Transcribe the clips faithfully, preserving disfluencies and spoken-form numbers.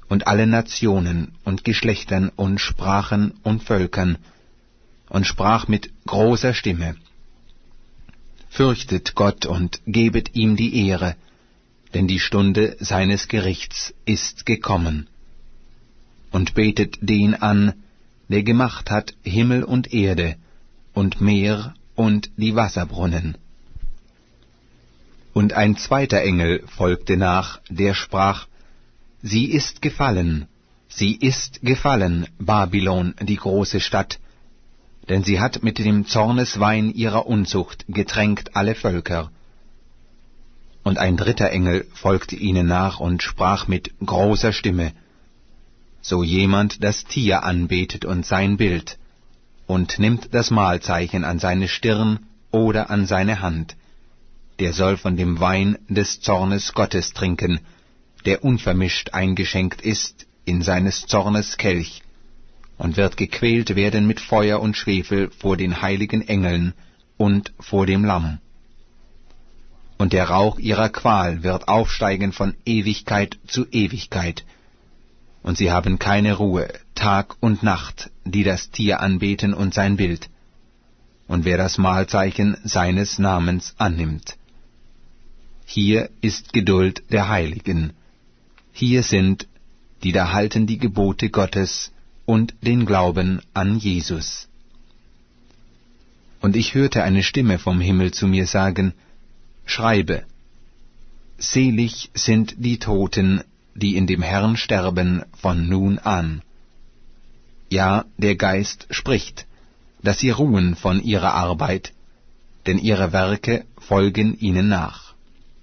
und alle Nationen und Geschlechtern und Sprachen und Völkern, und sprach mit großer Stimme: Fürchtet Gott und gebet ihm die Ehre, denn die Stunde seines Gerichts ist gekommen. Und betet den an, der gemacht hat Himmel und Erde und Meer und die Wasserbrunnen. Und ein zweiter Engel folgte nach, der sprach: Sie ist gefallen, sie ist gefallen, Babylon, die große Stadt, denn sie hat mit dem Zorneswein ihrer Unzucht getränkt alle Völker. Und ein dritter Engel folgte ihnen nach und sprach mit großer Stimme: So jemand das Tier anbetet und sein Bild, und nimmt das Mahlzeichen an seine Stirn oder an seine Hand, der soll von dem Wein des Zornes Gottes trinken, der unvermischt eingeschenkt ist in seines Zornes Kelch, und wird gequält werden mit Feuer und Schwefel vor den heiligen Engeln und vor dem Lamm. Und der Rauch ihrer Qual wird aufsteigen von Ewigkeit zu Ewigkeit, und sie haben keine Ruhe, Tag und Nacht, die das Tier anbeten und sein Bild, und wer das Mahlzeichen seines Namens annimmt. Hier ist Geduld der Heiligen. Hier sind, die da halten die Gebote Gottes und den Glauben an Jesus. Und ich hörte eine Stimme vom Himmel zu mir sagen: Schreibe, selig sind die Toten, die in dem Herrn sterben von nun an. Ja, der Geist spricht, dass sie ruhen von ihrer Arbeit, denn ihre Werke folgen ihnen nach.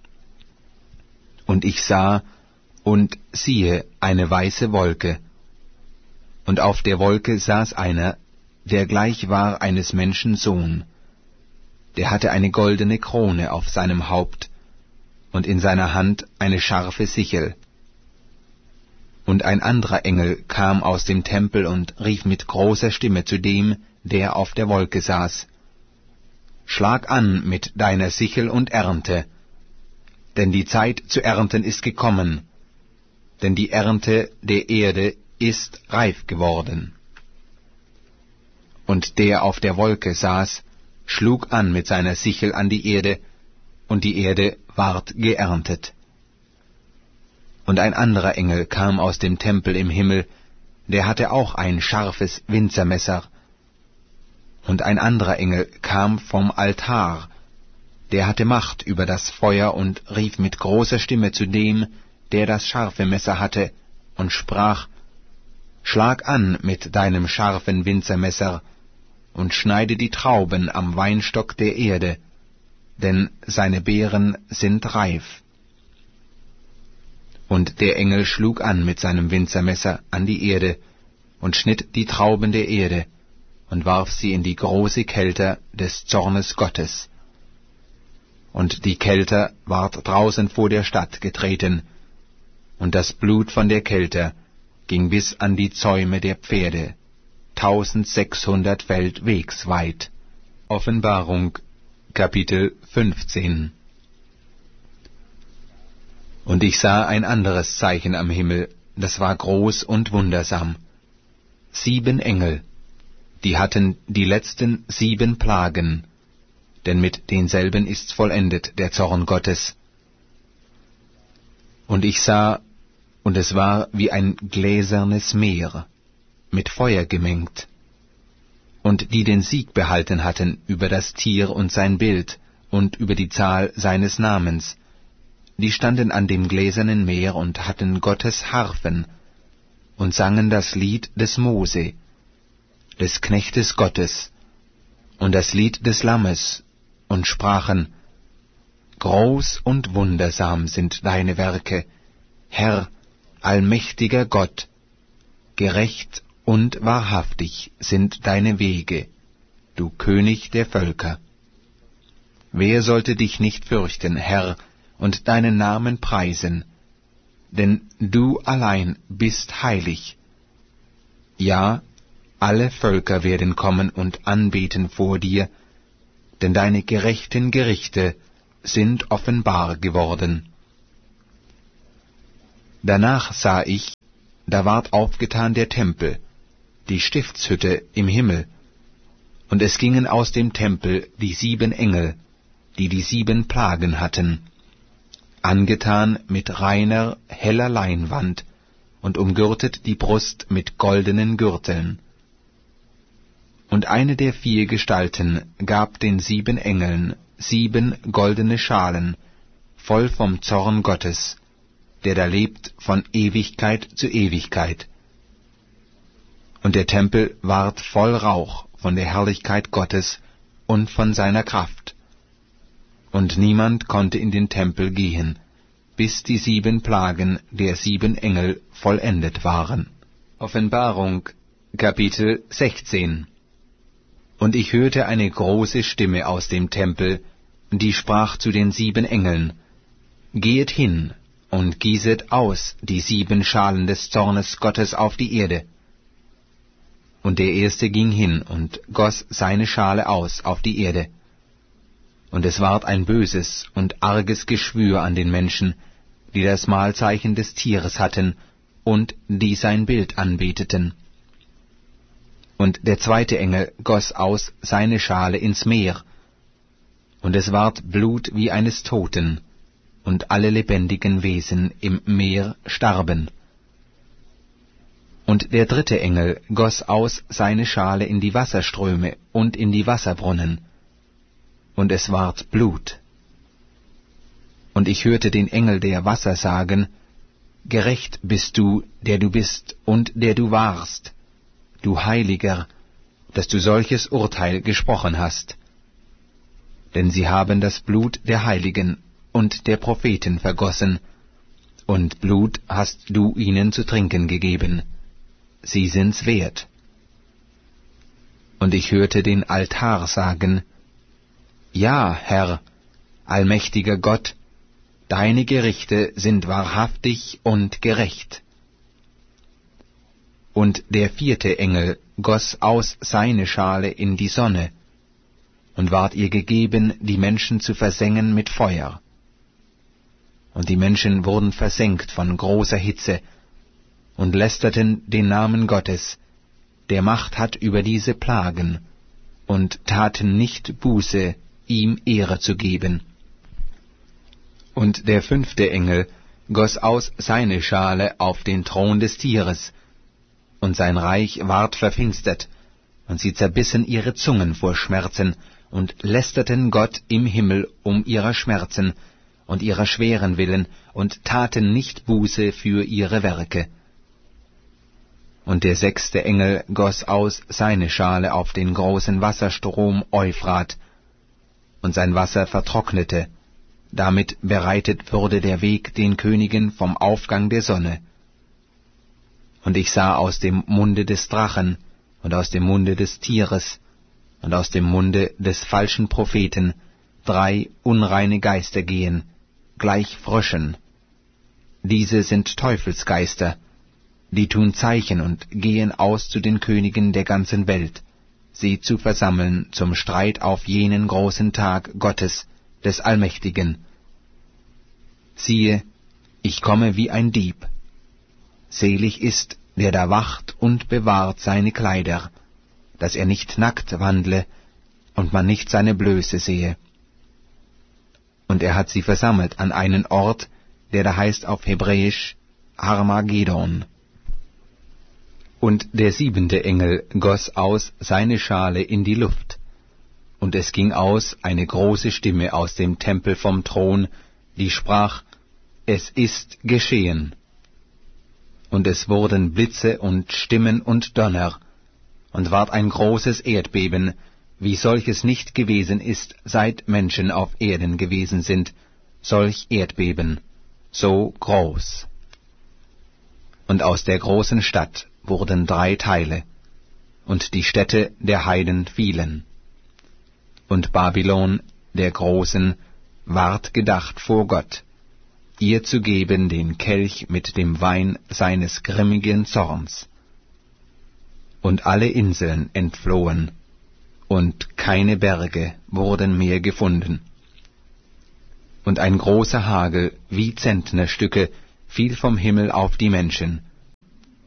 Und ich sah, und siehe, eine weiße Wolke, und auf der Wolke saß einer, der gleich war eines Menschen Sohn, der hatte eine goldene Krone auf seinem Haupt, und in seiner Hand eine scharfe Sichel. Und ein anderer Engel kam aus dem Tempel und rief mit großer Stimme zu dem, der auf der Wolke saß: Schlag an mit deiner Sichel und ernte, denn die Zeit zu ernten ist gekommen, denn die Ernte der Erde ist reif geworden. Und der auf der Wolke saß, schlug an mit seiner Sichel an die Erde, und die Erde ward geerntet. Und ein anderer Engel kam aus dem Tempel im Himmel, der hatte auch ein scharfes Winzermesser. Und ein anderer Engel kam vom Altar, der hatte Macht über das Feuer und rief mit großer Stimme zu dem, der das scharfe Messer hatte, und sprach: Schlag an mit deinem scharfen Winzermesser und schneide die Trauben am Weinstock der Erde, denn seine Beeren sind reif. Und der Engel schlug an mit seinem Winzermesser an die Erde und schnitt die Trauben der Erde und warf sie in die große Kelter des Zornes Gottes. Und die Kelter ward draußen vor der Stadt getreten, und das Blut von der Kelter ging bis an die Zäume der Pferde, tausendsechshundert Feld wegs weit. Offenbarung, Kapitel fünfzehn. Und ich sah ein anderes Zeichen am Himmel, das war groß und wundersam. Sieben Engel, die hatten die letzten sieben Plagen, denn mit denselben ist's vollendet, der Zorn Gottes. Und ich sah, und es war wie ein gläsernes Meer, mit Feuer gemengt. Und die den Sieg behalten hatten über das Tier und sein Bild und über die Zahl seines Namens, die standen an dem gläsernen Meer und hatten Gottes Harfen und sangen das Lied des Mose, des Knechtes Gottes, und das Lied des Lammes, und sprachen: Groß und wundersam sind deine Werke, Herr, allmächtiger Gott, gerecht und wahrhaftig sind deine Wege, du König der Völker. Wer sollte dich nicht fürchten, Herr, und deinen Namen preisen, denn du allein bist heilig. Ja, alle Völker werden kommen und anbeten vor dir, denn deine gerechten Gerichte sind offenbar geworden. Danach sah ich, da ward aufgetan der Tempel, die Stiftshütte im Himmel, und es gingen aus dem Tempel die sieben Engel, die die sieben Plagen hatten, angetan mit reiner, heller Leinwand und umgürtet die Brust mit goldenen Gürteln. Und eine der vier Gestalten gab den sieben Engeln sieben goldene Schalen, voll vom Zorn Gottes, der da lebt von Ewigkeit zu Ewigkeit. Und der Tempel ward voll Rauch von der Herrlichkeit Gottes und von seiner Kraft. Und niemand konnte in den Tempel gehen, bis die sieben Plagen der sieben Engel vollendet waren. Offenbarung, Kapitel sechzehn. Und ich hörte eine große Stimme aus dem Tempel, die sprach zu den sieben Engeln: Gehet hin und gießet aus die sieben Schalen des Zornes Gottes auf die Erde. Und der Erste ging hin und goss seine Schale aus auf die Erde. Und es ward ein böses und arges Geschwür an den Menschen, die das Mahlzeichen des Tieres hatten und die sein Bild anbeteten. Und der zweite Engel goss aus seine Schale ins Meer, und es ward Blut wie eines Toten, und alle lebendigen Wesen im Meer starben. Und der dritte Engel goss aus seine Schale in die Wasserströme und in die Wasserbrunnen, und es ward Blut. Und ich hörte den Engel der Wasser sagen: Gerecht bist du, der du bist und der du warst, du Heiliger, dass du solches Urteil gesprochen hast. Denn sie haben das Blut der Heiligen und der Propheten vergossen, und Blut hast du ihnen zu trinken gegeben. Sie sind's wert. Und ich hörte den Altar sagen: Ja, Herr, allmächtiger Gott, deine Gerichte sind wahrhaftig und gerecht. Und der vierte Engel goss aus seine Schale in die Sonne, und ward ihr gegeben, die Menschen zu versengen mit Feuer. Und die Menschen wurden versengt von großer Hitze, und lästerten den Namen Gottes, der Macht hat über diese Plagen, und taten nicht Buße, ihm Ehre zu geben. Und der fünfte Engel goss aus seine Schale auf den Thron des Tieres, und sein Reich ward verfinstert, und sie zerbissen ihre Zungen vor Schmerzen, und lästerten Gott im Himmel um ihrer Schmerzen und ihrer schweren Willen, und taten nicht Buße für ihre Werke. Und der sechste Engel goss aus seine Schale auf den großen Wasserstrom Euphrat, und sein Wasser vertrocknete, damit bereitet würde der Weg den Königen vom Aufgang der Sonne. Und ich sah aus dem Munde des Drachen und aus dem Munde des Tieres und aus dem Munde des falschen Propheten drei unreine Geister gehen, gleich Fröschen. Diese sind Teufelsgeister, die tun Zeichen und gehen aus zu den Königen der ganzen Welt, sie zu versammeln zum Streit auf jenen großen Tag Gottes, des Allmächtigen. Siehe, ich komme wie ein Dieb. Selig ist, der da wacht und bewahrt seine Kleider, dass er nicht nackt wandle und man nicht seine Blöße sehe. Und er hat sie versammelt an einen Ort, der da heißt auf Hebräisch Armageddon. Und der siebente Engel goss aus seine Schale in die Luft, und es ging aus eine große Stimme aus dem Tempel vom Thron, die sprach: Es ist geschehen. Und es wurden Blitze und Stimmen und Donner, und ward ein großes Erdbeben, wie solches nicht gewesen ist, seit Menschen auf Erden gewesen sind, solch Erdbeben, so groß. Und aus der großen Stadt wurden drei Teile, und die Städte der Heiden fielen. Und Babylon, der Großen, ward gedacht vor Gott, ihr zu geben den Kelch mit dem Wein seines grimmigen Zorns. Und alle Inseln entflohen, und keine Berge wurden mehr gefunden. Und ein großer Hagel wie Zentnerstücke fiel vom Himmel auf die Menschen,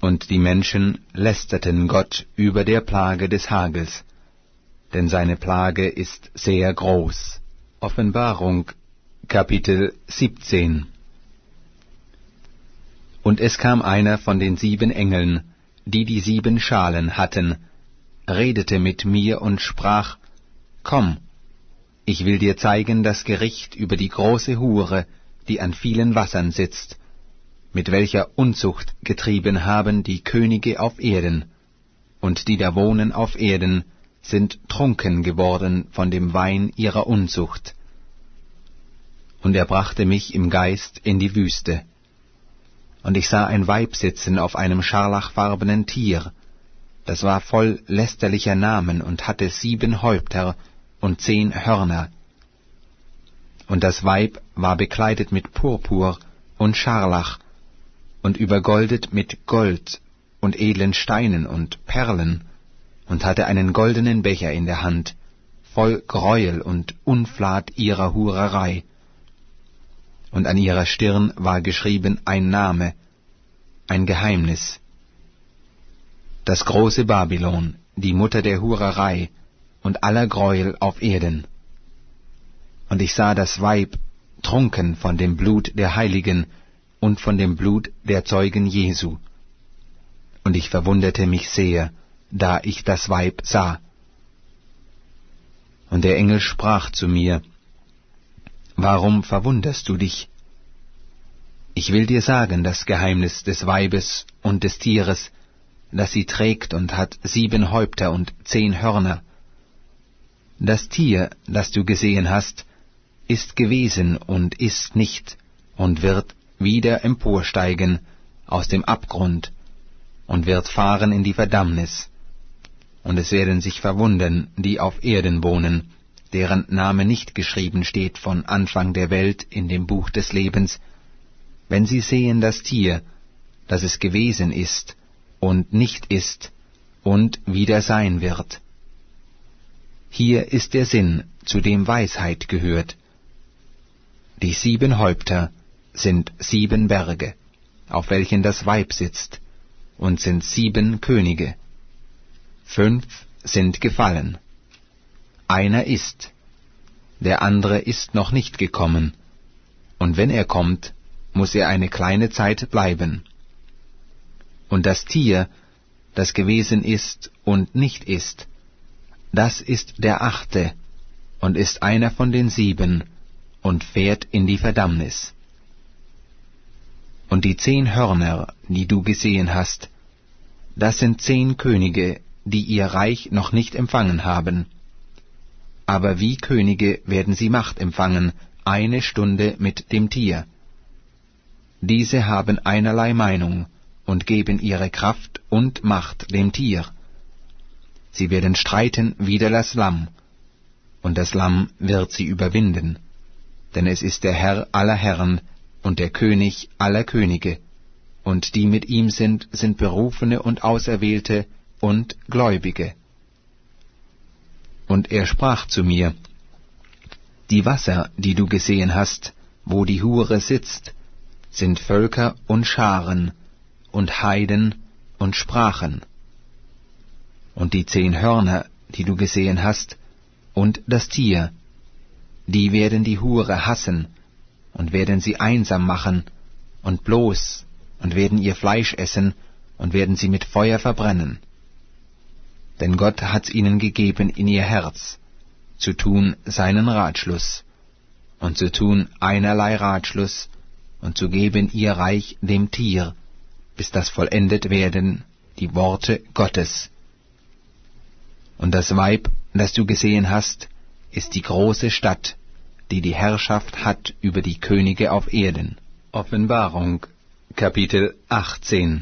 Und die Menschen lästerten Gott über der Plage des Hagels, denn seine Plage ist sehr groß. Offenbarung, Kapitel siebzehn. Und es kam einer von den sieben Engeln, die die sieben Schalen hatten, redete mit mir und sprach: Komm, ich will dir zeigen das Gericht über die große Hure, die an vielen Wassern sitzt, mit welcher Unzucht getrieben haben die Könige auf Erden, und die da wohnen auf Erden, sind trunken geworden von dem Wein ihrer Unzucht. Und er brachte mich im Geist in die Wüste. Und ich sah ein Weib sitzen auf einem scharlachfarbenen Tier, das war voll lästerlicher Namen und hatte sieben Häupter und zehn Hörner. Und das Weib war bekleidet mit Purpur und Scharlach und übergoldet mit Gold und edlen Steinen und Perlen, und hatte einen goldenen Becher in der Hand, voll Greuel und Unflat ihrer Hurerei. Und an ihrer Stirn war geschrieben ein Name, ein Geheimnis: Das große Babylon, die Mutter der Hurerei und aller Greuel auf Erden. Und ich sah das Weib trunken von dem Blut der Heiligen und von dem Blut der Zeugen Jesu. Und ich verwunderte mich sehr, da ich das Weib sah. Und der Engel sprach zu mir: Warum verwunderst du dich? Ich will dir sagen das Geheimnis des Weibes und des Tieres, das sie trägt und hat sieben Häupter und zehn Hörner. Das Tier, das du gesehen hast, ist gewesen und ist nicht und wird wieder emporsteigen aus dem Abgrund und wird fahren in die Verdammnis. Und es werden sich verwundern, die auf Erden wohnen, deren Name nicht geschrieben steht von Anfang der Welt in dem Buch des Lebens, wenn sie sehen das Tier, das es gewesen ist und nicht ist und wieder sein wird. Hier ist der Sinn, zu dem Weisheit gehört. Die sieben Häupter sind sieben Berge, auf welchen das Weib sitzt, und sind sieben Könige. Fünf sind gefallen. Einer ist, der andere ist noch nicht gekommen, und wenn er kommt, muss er eine kleine Zeit bleiben. Und das Tier, das gewesen ist und nicht ist, das ist der Achte und ist einer von den sieben und fährt in die Verdammnis. Und die zehn Hörner, die du gesehen hast, das sind zehn Könige, die ihr Reich noch nicht empfangen haben. Aber wie Könige werden sie Macht empfangen, eine Stunde mit dem Tier. Diese haben einerlei Meinung und geben ihre Kraft und Macht dem Tier. Sie werden streiten wider das Lamm, und das Lamm wird sie überwinden, denn es ist der Herr aller Herren und der König aller Könige, und die mit ihm sind, sind Berufene und Auserwählte und Gläubige. Und er sprach zu mir: Die Wasser, die du gesehen hast, wo die Hure sitzt, sind Völker und Scharen und Heiden und Sprachen. Und die zehn Hörner, die du gesehen hast, und das Tier, die werden die Hure hassen und werden sie einsam machen und bloß und werden ihr Fleisch essen und werden sie mit Feuer verbrennen. Denn Gott hat's ihnen gegeben in ihr Herz, zu tun seinen Ratschluss, und zu tun einerlei Ratschluss, und zu geben ihr Reich dem Tier, bis das vollendet werden die Worte Gottes. Und das Weib, das du gesehen hast, ist die große Stadt, die die Herrschaft hat über die Könige auf Erden. Offenbarung, Kapitel achtzehn.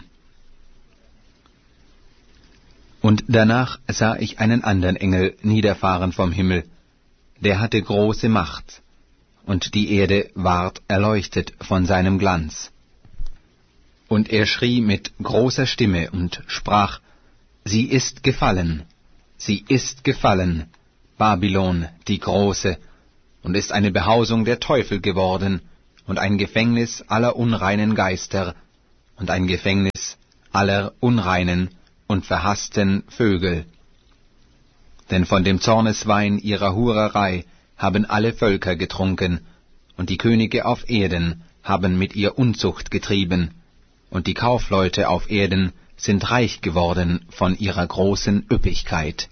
Und danach sah ich einen anderen Engel niederfahren vom Himmel, der hatte große Macht, und die Erde ward erleuchtet von seinem Glanz. Und er schrie mit großer Stimme und sprach: Sie ist gefallen, sie ist gefallen, Babylon die Große, und ist eine Behausung der Teufel geworden, und ein Gefängnis aller unreinen Geister, und ein Gefängnis aller unreinen und verhassten Vögel. Denn von dem Zorneswein ihrer Hurerei haben alle Völker getrunken, und die Könige auf Erden haben mit ihr Unzucht getrieben, und die Kaufleute auf Erden sind reich geworden von ihrer großen Üppigkeit.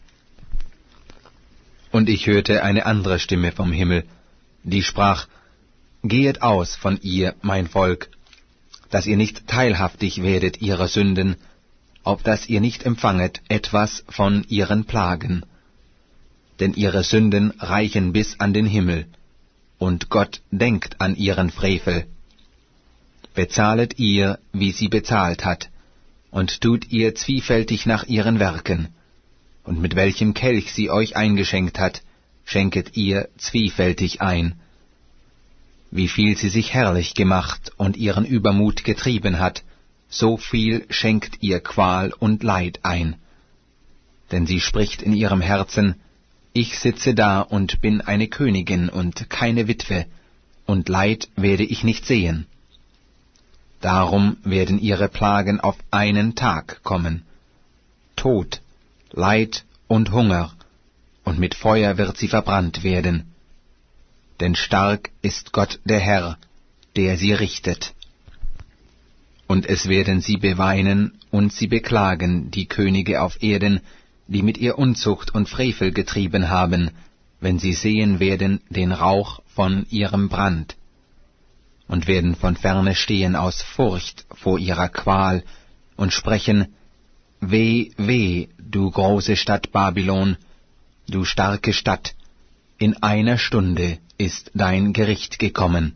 Und ich hörte eine andere Stimme vom Himmel, die sprach: Gehet aus von ihr, mein Volk, dass ihr nicht teilhaftig werdet ihrer Sünden, auf dass ihr nicht empfanget etwas von ihren Plagen. Denn ihre Sünden reichen bis an den Himmel, und Gott denkt an ihren Frevel. Bezahlet ihr, wie sie bezahlt hat, und tut ihr zwiefältig nach ihren Werken, und mit welchem Kelch sie euch eingeschenkt hat, schenket ihr zwiefältig ein. Wie viel sie sich herrlich gemacht und ihren Übermut getrieben hat, so viel schenkt ihr Qual und Leid ein. Denn sie spricht in ihrem Herzen: Ich sitze da und bin eine Königin und keine Witwe, und Leid werde ich nicht sehen. Darum werden ihre Plagen auf einen Tag kommen: Tod, Leid und Hunger, und mit Feuer wird sie verbrannt werden. Denn stark ist Gott der Herr, der sie richtet. Und es werden sie beweinen und sie beklagen, die Könige auf Erden, die mit ihr Unzucht und Frevel getrieben haben, wenn sie sehen werden den Rauch von ihrem Brand, und werden von ferne stehen aus Furcht vor ihrer Qual und sprechen: Weh, weh, du große Stadt Babylon, du starke Stadt, in einer Stunde ist dein Gericht gekommen.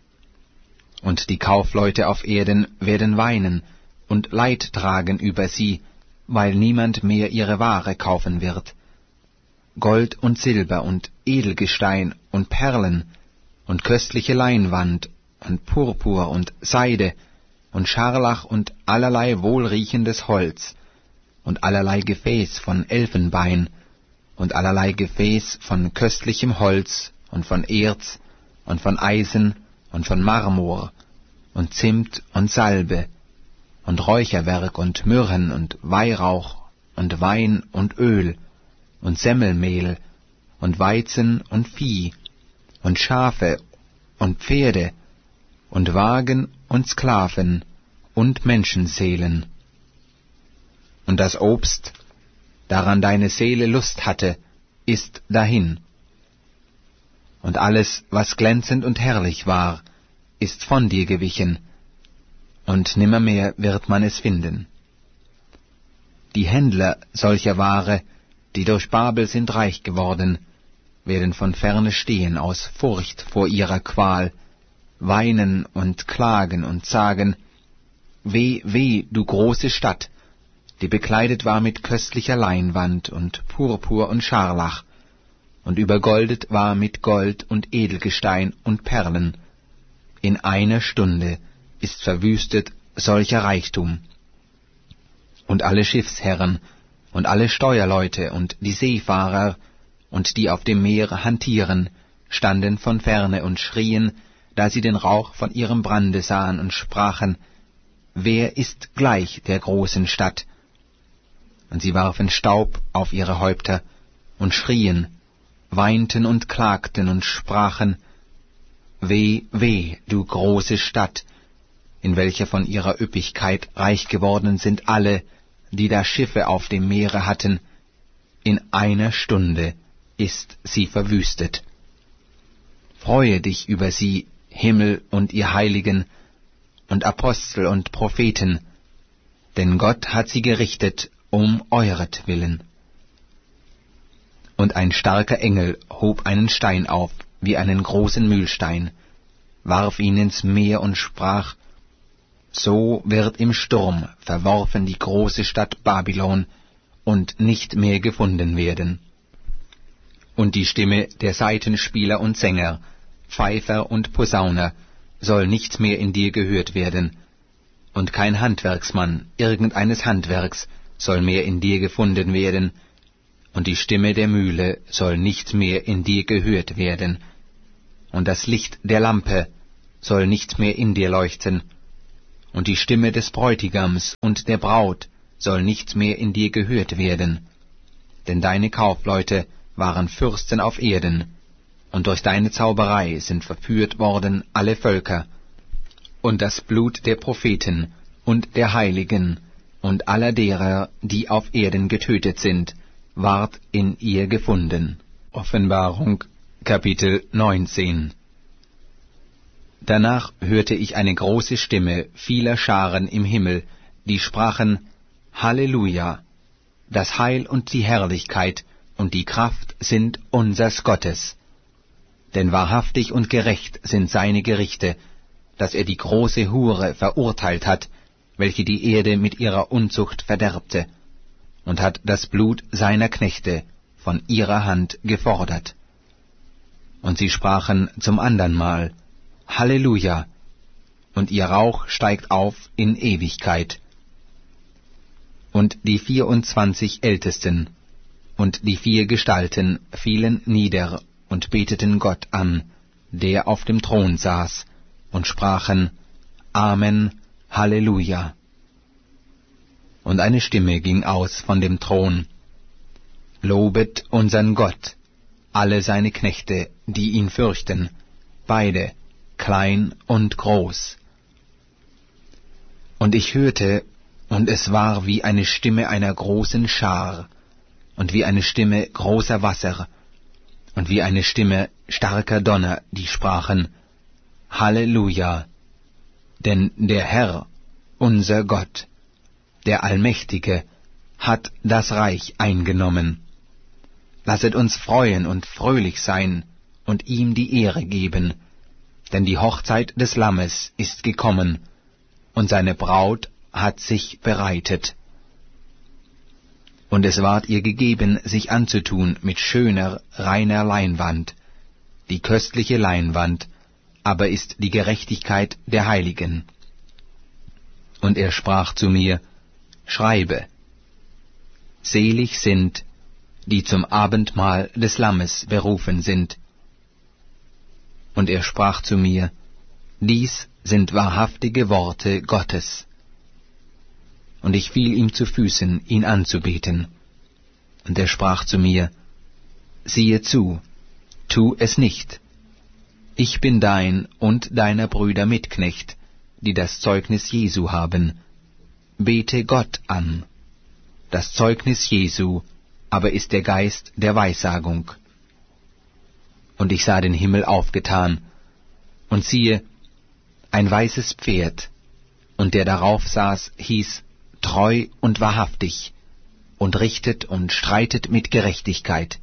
Und die Kaufleute auf Erden werden weinen und Leid tragen über sie, weil niemand mehr ihre Ware kaufen wird. Gold und Silber und Edelgestein und Perlen und köstliche Leinwand und Purpur und Seide und Scharlach und allerlei wohlriechendes Holz und allerlei Gefäß von Elfenbein und allerlei Gefäß von köstlichem Holz und von Erz und von Eisen und von Marmor und Zimt und Salbe und Räucherwerk und Myrrhen und Weihrauch und Wein und Öl und Semmelmehl und Weizen und Vieh und Schafe und Pferde und Wagen und Sklaven und Menschenseelen. Und das Obst, daran deine Seele Lust hatte, ist dahin. Und alles, was glänzend und herrlich war, ist von dir gewichen, und nimmermehr wird man es finden. Die Händler solcher Ware, die durch Babel sind reich geworden, werden von ferne stehen aus Furcht vor ihrer Qual, weinen und klagen und sagen: Weh, weh, du große Stadt, die bekleidet war mit köstlicher Leinwand und Purpur und Scharlach, und übergoldet war mit Gold und Edelgestein und Perlen. In einer Stunde ist verwüstet solcher Reichtum. Und alle Schiffsherren und alle Steuerleute und die Seefahrer und die auf dem Meer hantieren, standen von ferne und schrien, da sie den Rauch von ihrem Brande sahen, und sprachen: Wer ist gleich der großen Stadt? Und sie warfen Staub auf ihre Häupter und schrien, weinten und klagten und sprachen: Weh, weh, du große Stadt, in welcher von ihrer Üppigkeit reich geworden sind alle, die da Schiffe auf dem Meere hatten. In einer Stunde ist sie verwüstet. Freue dich über sie, Himmel und ihr Heiligen und Apostel und Propheten, denn Gott hat sie gerichtet um euretwillen. Und ein starker Engel hob einen Stein auf, wie einen großen Mühlstein, warf ihn ins Meer und sprach: So wird im Sturm verworfen die große Stadt Babylon und nicht mehr gefunden werden. Und die Stimme der Saitenspieler und Sänger, Pfeifer und Posauner soll nicht mehr in dir gehört werden, und kein Handwerksmann irgendeines Handwerks soll mehr in dir gefunden werden, und die Stimme der Mühle soll nicht mehr in dir gehört werden, und das Licht der Lampe soll nicht mehr in dir leuchten, und die Stimme des Bräutigams und der Braut soll nicht mehr in dir gehört werden. Denn deine Kaufleute waren Fürsten auf Erden, und durch deine Zauberei sind verführt worden alle Völker, und das Blut der Propheten und der Heiligen und aller derer, die auf Erden getötet sind, ward in ihr gefunden. Offenbarung, Kapitel neunzehn. Danach hörte ich eine große Stimme vieler Scharen im Himmel, die sprachen: Halleluja! Das Heil und die Herrlichkeit und die Kraft sind unsers Gottes. Denn wahrhaftig und gerecht sind seine Gerichte, dass er die große Hure verurteilt hat, welche die Erde mit ihrer Unzucht verderbte, und hat das Blut seiner Knechte von ihrer Hand gefordert. Und sie sprachen zum andern Mal: Halleluja! Und ihr Rauch steigt auf in Ewigkeit. Und die vierundzwanzig Ältesten und die vier Gestalten fielen nieder und beteten Gott an, der auf dem Thron saß, und sprachen: Amen, Halleluja. Und eine Stimme ging aus von dem Thron: Lobet unsern Gott, alle seine Knechte, die ihn fürchten, beide, klein und groß. Und ich hörte, und es war wie eine Stimme einer großen Schar, und wie eine Stimme großer Wasser, und wie eine Stimme starker Donner, die sprachen: Halleluja! Denn der Herr, unser Gott, der Allmächtige, hat das Reich eingenommen. Lasset uns freuen und fröhlich sein und ihm die Ehre geben, denn die Hochzeit des Lammes ist gekommen, und seine Braut hat sich bereitet. Und es ward ihr gegeben, sich anzutun mit schöner, reiner Leinwand. Die köstliche Leinwand aber ist die Gerechtigkeit der Heiligen. Und er sprach zu mir: Schreibe, selig sind, die zum Abendmahl des Lammes berufen sind. Und er sprach zu mir: Dies sind wahrhaftige Worte Gottes. Und ich fiel ihm zu Füßen, ihn anzubeten. Und er sprach zu mir: Siehe zu, tu es nicht. Ich bin dein und deiner Brüder Mitknecht, die das Zeugnis Jesu haben. Bete Gott an. Das Zeugnis Jesu aber ist der Geist der Weissagung. Und ich sah den Himmel aufgetan, und siehe, ein weißes Pferd, und der darauf saß, hieß Treu und wahrhaftig, und richtet und streitet mit Gerechtigkeit.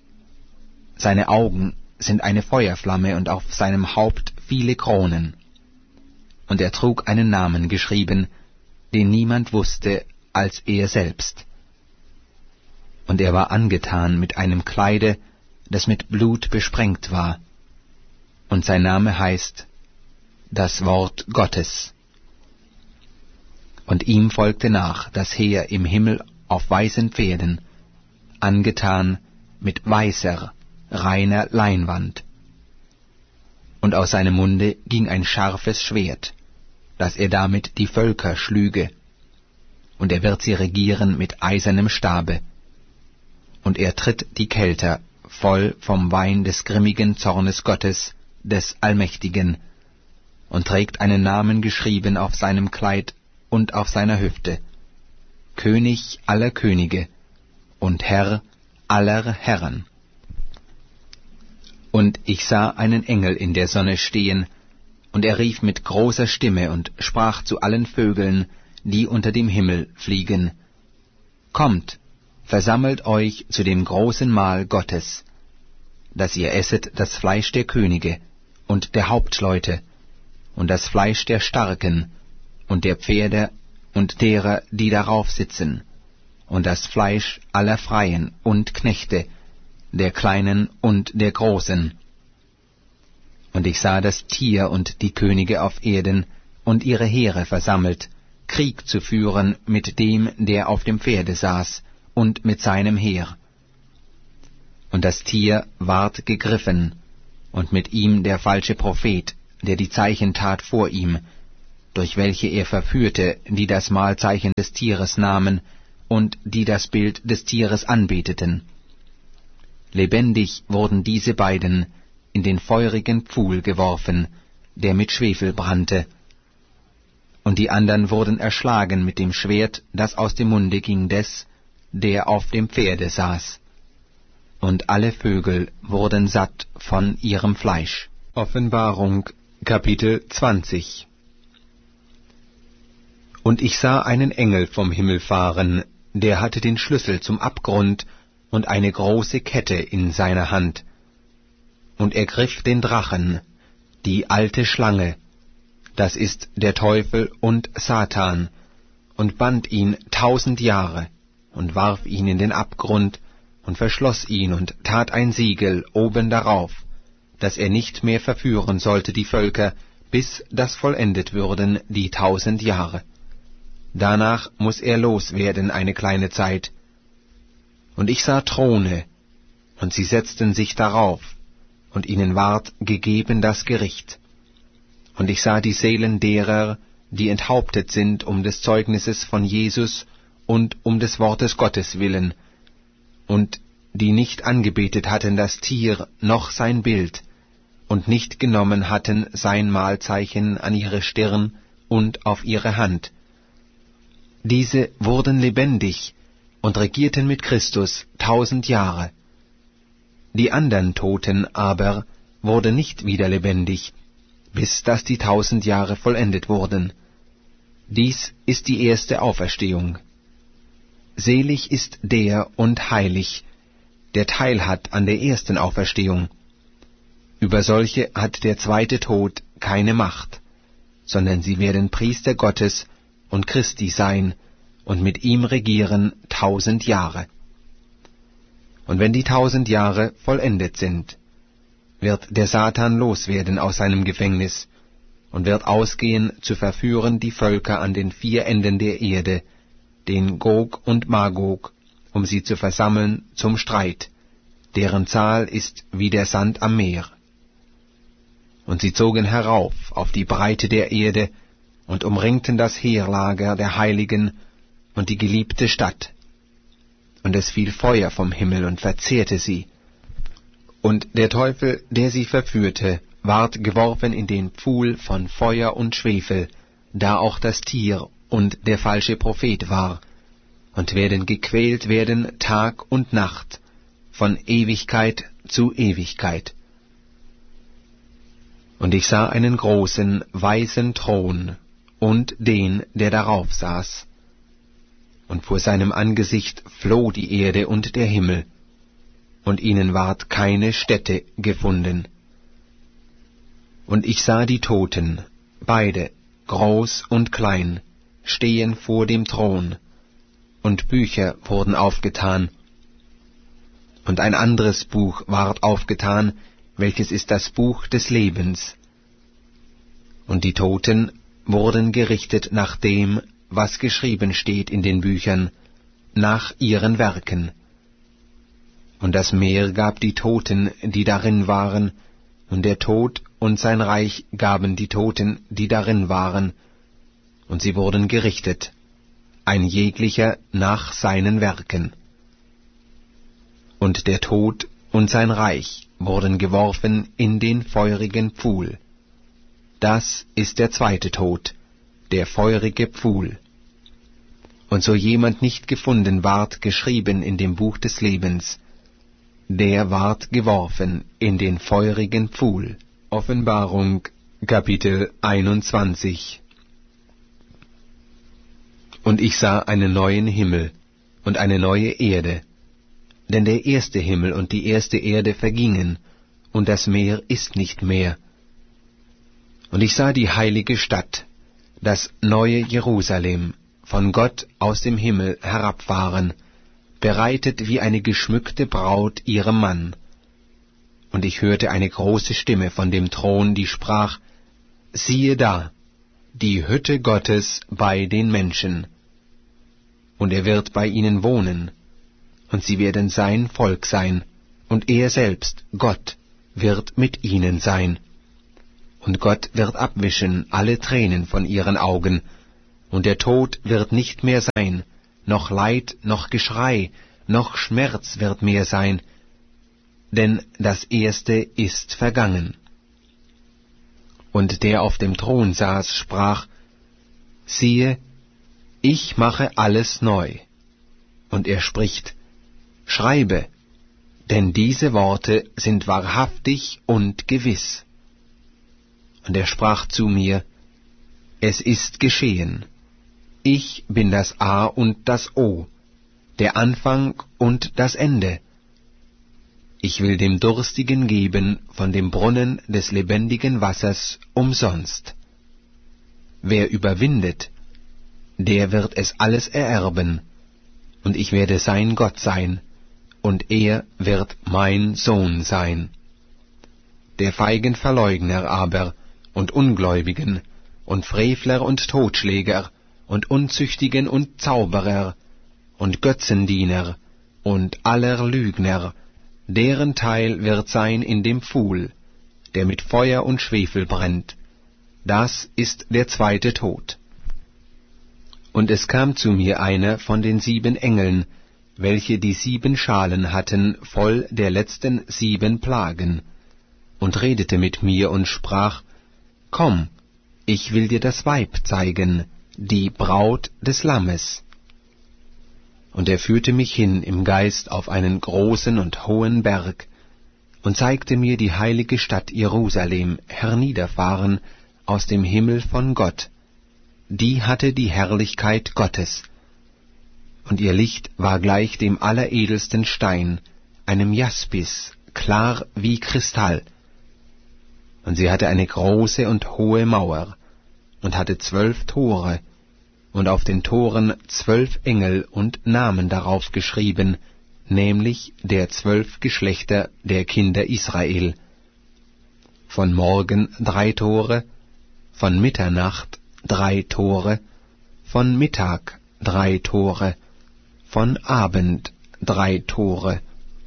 Seine Augen sind eine Feuerflamme, und auf seinem Haupt viele Kronen. Und er trug einen Namen geschrieben, den niemand wusste als er selbst. Und er war angetan mit einem Kleide, das mit Blut besprengt war, und sein Name heißt das Wort Gottes. Und ihm folgte nach das Heer im Himmel auf weißen Pferden, angetan mit weißer, reiner Leinwand. Und aus seinem Munde ging ein scharfes Schwert, dass er damit die Völker schlüge, und er wird sie regieren mit eisernem Stabe. Und er tritt die Kelter voll vom Wein des grimmigen Zornes Gottes, des Allmächtigen, und trägt einen Namen geschrieben auf seinem Kleid und auf seiner Hüfte: König aller Könige und Herr aller Herren. Und ich sah einen Engel in der Sonne stehen, und er rief mit großer Stimme und sprach zu allen Vögeln, die unter dem Himmel fliegen: Kommt, versammelt euch zu dem großen Mahl Gottes, dass ihr esset das Fleisch der Könige und der Hauptleute und das Fleisch der Starken und der Pferde und derer, die darauf sitzen, und das Fleisch aller Freien und Knechte, der Kleinen und der Großen. Und ich sah das Tier und die Könige auf Erden und ihre Heere versammelt, Krieg zu führen mit dem, der auf dem Pferde saß, und mit seinem Heer. Und das Tier ward gegriffen, und mit ihm der falsche Prophet, der die Zeichen tat vor ihm, durch welche er verführte, die das Mahlzeichen des Tieres nahmen und die das Bild des Tieres anbeteten. Lebendig wurden diese beiden in den feurigen Pfuhl geworfen, der mit Schwefel brannte, und die andern wurden erschlagen mit dem Schwert, das aus dem Munde ging des, der auf dem Pferde saß. Und alle Vögel wurden satt von ihrem Fleisch. Offenbarung, Kapitel zwanzig. Und ich sah einen Engel vom Himmel fahren, der hatte den Schlüssel zum Abgrund und eine große Kette in seiner Hand. Und er griff den Drachen, die alte Schlange, das ist der Teufel und Satan, und band ihn tausend Jahre, und warf ihn in den Abgrund, und verschloss ihn, und tat ein Siegel oben darauf, dass er nicht mehr verführen sollte die Völker, bis das vollendet würden die tausend Jahre. Danach muß er loswerden eine kleine Zeit. Und ich sah Throne, und sie setzten sich darauf, und ihnen ward gegeben das Gericht. Und ich sah die Seelen derer, die enthauptet sind um des Zeugnisses von Jesus und um des Wortes Gottes willen, und die nicht angebetet hatten das Tier noch sein Bild, und nicht genommen hatten sein Mahlzeichen an ihre Stirn und auf ihre Hand. Diese wurden lebendig und regierten mit Christus tausend Jahre. Die andern Toten aber wurden nicht wieder lebendig, bis dass die tausend Jahre vollendet wurden. Dies ist die erste Auferstehung. Selig ist der und heilig, der Teil hat an der ersten Auferstehung. Über solche hat der zweite Tod keine Macht, sondern sie werden Priester Gottes und Christi sein und mit ihm regieren tausend Jahre. Und wenn die tausend Jahre vollendet sind, wird der Satan loswerden aus seinem Gefängnis und wird ausgehen, zu verführen die Völker an den vier Enden der Erde, den Gog und Magog, um sie zu versammeln zum Streit, deren Zahl ist wie der Sand am Meer. Und sie zogen herauf auf die Breite der Erde und umringten das Heerlager der Heiligen und die geliebte Stadt. Und es fiel Feuer vom Himmel und verzehrte sie. Und der Teufel, der sie verführte, ward geworfen in den Pfuhl von Feuer und Schwefel, da auch das Tier und der falsche Prophet war, und werden gequält werden Tag und Nacht, von Ewigkeit zu Ewigkeit. Und ich sah einen großen, weißen Thron und den, der darauf saß. Und vor seinem Angesicht floh die Erde und der Himmel, und ihnen ward keine Stätte gefunden. Und ich sah die Toten, beide, groß und klein, stehen vor dem Thron, und Bücher wurden aufgetan. Und ein anderes Buch ward aufgetan, welches ist das Buch des Lebens. Und die Toten wurden gerichtet nach dem, was geschrieben steht in den Büchern, nach ihren Werken. Und das Meer gab die Toten, die darin waren, und der Tod und sein Reich gaben die Toten, die darin waren, und sie wurden gerichtet, ein jeglicher nach seinen Werken. Und der Tod und sein Reich wurden geworfen in den feurigen Pfuhl. Das ist der zweite Tod, der feurige Pfuhl. Und so jemand nicht gefunden ward geschrieben in dem Buch des Lebens, der ward geworfen in den feurigen Pfuhl. Offenbarung, Kapitel einundzwanzig. Und ich sah einen neuen Himmel und eine neue Erde, denn der erste Himmel und die erste Erde vergingen, und das Meer ist nicht mehr. Und ich sah die heilige Stadt, das neue Jerusalem, von Gott aus dem Himmel herabfahren, bereitet wie eine geschmückte Braut ihrem Mann. Und ich hörte eine große Stimme von dem Thron, die sprach, siehe da, die Hütte Gottes bei den Menschen. Und er wird bei ihnen wohnen, und sie werden sein Volk sein, und er selbst, Gott, wird mit ihnen sein. und Gott wird abwischen alle Tränen von ihren Augen, und der Tod wird nicht mehr sein, noch Leid, noch Geschrei, noch Schmerz wird mehr sein, denn das Erste ist vergangen. Und der auf dem Thron saß, sprach, siehe, ich mache alles neu. Und er spricht, schreibe, denn diese Worte sind wahrhaftig und gewiss. Und er sprach zu mir, es ist geschehen. Ich bin das A und das O, der Anfang und das Ende. Ich will dem Durstigen geben von dem Brunnen des lebendigen Wassers umsonst. Wer überwindet, der wird es alles ererben, und ich werde sein Gott sein, und er wird mein Sohn sein. Der feigen Verleugner aber und Ungläubigen und Frevler und Totschläger und Unzüchtigen und Zauberer und Götzendiener und aller Lügner, deren Teil wird sein in dem Pfuhl, der mit Feuer und Schwefel brennt. Das ist der zweite Tod. Und es kam zu mir einer von den sieben Engeln, welche die sieben Schalen hatten, voll der letzten sieben Plagen, und redete mit mir und sprach, komm, ich will dir das Weib zeigen, die Braut des Lammes. Und er führte mich hin im Geist auf einen großen und hohen Berg, und zeigte mir die heilige Stadt Jerusalem herniederfahren aus dem Himmel von Gott. Die hatte die Herrlichkeit Gottes, und ihr Licht war gleich dem alleredelsten Stein, einem Jaspis, klar wie Kristall. Und sie hatte eine große und hohe Mauer, und hatte zwölf Tore, und auf den Toren zwölf Engel und Namen darauf geschrieben, nämlich der zwölf Geschlechter der Kinder Israel. Von Morgen drei Tore, von Mitternacht drei Tore, von Mittag drei Tore, von Abend drei Tore.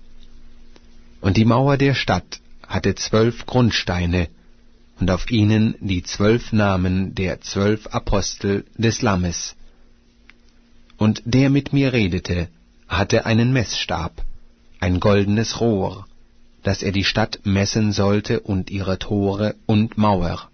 Und die Mauer der Stadt hatte zwölf Grundsteine, und auf ihnen die zwölf Namen der zwölf Apostel des Lammes. Und der mit mir redete, hatte einen Messstab, ein goldenes Rohr, dass er die Stadt messen sollte und ihre Tore und Mauer.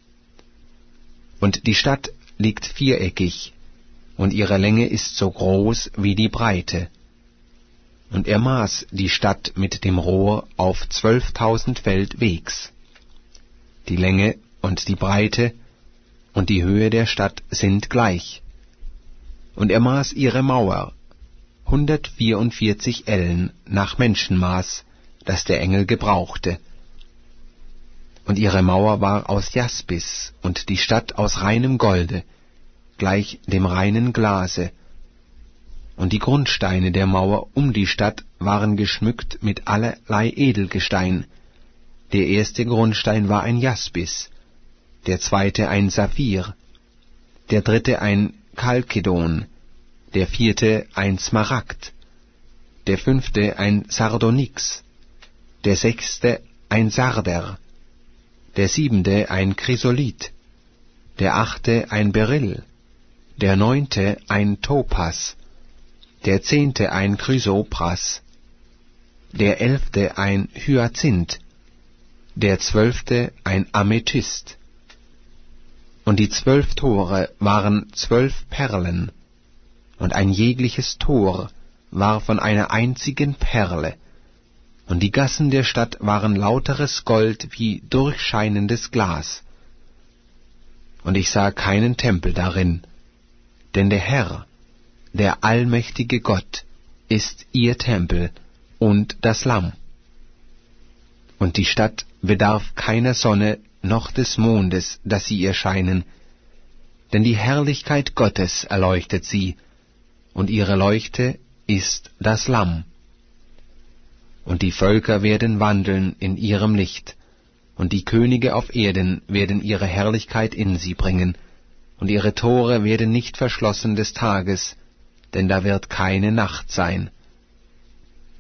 Und die Stadt liegt viereckig, und ihre Länge ist so groß wie die Breite. Und er maß die Stadt mit dem Rohr auf zwölftausend Feld Wegs. Die Länge und die Breite und die Höhe der Stadt sind gleich. Und er maß ihre Mauer, hundertvierundvierzig Ellen nach Menschenmaß, das der Engel gebrauchte. Und ihre Mauer war aus Jaspis, und die Stadt aus reinem Golde, gleich dem reinen Glase. Und die Grundsteine der Mauer um die Stadt waren geschmückt mit allerlei Edelgestein. Der erste Grundstein war ein Jaspis, der zweite ein Saphir, der dritte ein Chalkedon, der vierte ein Smaragd, der fünfte ein Sardonyx, der sechste ein Sarder, der siebente ein Chrysolith, der achte ein Beryl, der neunte ein Topas, der zehnte ein Chrysopras, der elfte ein Hyazinth, der zwölfte ein Amethyst. Und die zwölf Tore waren zwölf Perlen, und ein jegliches Tor war von einer einzigen Perle, und die Gassen der Stadt waren lauteres Gold wie durchscheinendes Glas. Und ich sah keinen Tempel darin, denn der Herr, der allmächtige Gott, ist ihr Tempel und das Lamm. Und die Stadt bedarf keiner Sonne noch des Mondes, dass sie ihr scheinen, denn die Herrlichkeit Gottes erleuchtet sie, und ihre Leuchte ist das Lamm. Und die Völker werden wandeln in ihrem Licht, und die Könige auf Erden werden ihre Herrlichkeit in sie bringen, und ihre Tore werden nicht verschlossen des Tages, denn da wird keine Nacht sein.